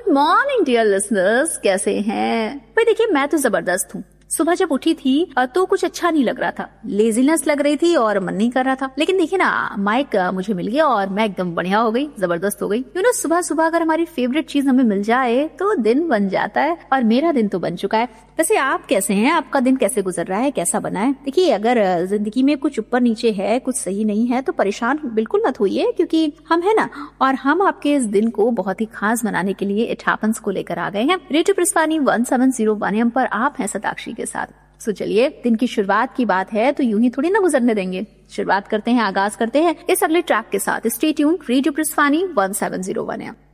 Morning dear listeners, कैसे हैं? भाई देखिए, मैं तो जबरदस्त हूँ। सुबह जब उठी थी तो कुछ अच्छा नहीं लग रहा था, लेजीनेस लग रही थी और मन नहीं कर रहा था। लेकिन देखिए ना, माइक मुझे मिल गया और मैं एकदम बढ़िया हो गई, जबरदस्त हो गई। सुबह सुबह अगर हमारी फेवरेट चीज हमें मिल जाए तो दिन बन जाता है, और मेरा दिन तो बन चुका है। वैसे आप कैसे हैं? आपका दिन कैसे गुजर रहा है? कैसा बना है? देखिए, अगर जिंदगी में कुछ ऊपर नीचे है, कुछ सही नहीं है, तो परेशान बिल्कुल मत होइए, क्योंकि हम है ना, और हम आपके इस दिन को बहुत ही खास बनाने के लिए इट हैपेंस को लेकर आ गए हैं। रेडियो प्रस्थानी 1701 पर आप हैं सताक्षी के साथ। तो चलिए, दिन की शुरुआत की बात है तो यूं ही थोड़ी ना गुजरने देंगे। शुरुआत करते हैं, आगाज करते हैं इस अगले ट्रैक के साथ। Stay tuned, radio प्रस्थानी 1701।